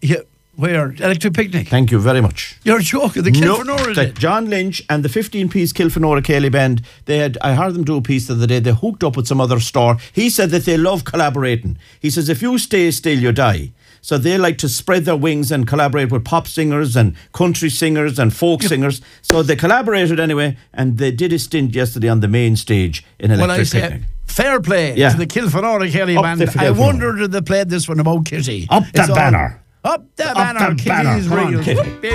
Yeah, where? Electric Picnic. Thank you very much. You're joking. The Kilfenora did. John Lynch and the 15-piece Kilfenora Cayley band, I heard them do a piece the other day. They hooked up with some other star. He said that they love collaborating. He says, if you stay still, you die. So they like to spread their wings and collaborate with pop singers and country singers and folk singers. So they collaborated anyway, and they did a stint yesterday on the main stage in Electric Picnic. Fair play to the Kilfenora Cayley band. I wondered if they played this one about Kitty. Up the banner. Up the banner. Kitty's real.